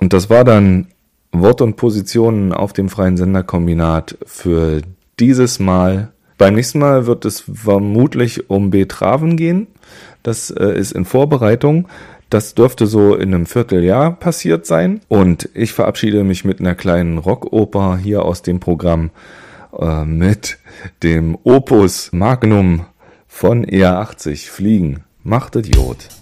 Und das war dann Wort und Positionen auf dem Freien Senderkombinat für dieses Mal. Beim nächsten Mal wird es vermutlich um Betraven gehen. Das ist in Vorbereitung. Das dürfte so in einem Vierteljahr passiert sein. Und ich verabschiede mich mit einer kleinen Rockoper hier aus dem Programm mit dem Opus Magnum von ER80 Fliegen. Macht Idiot.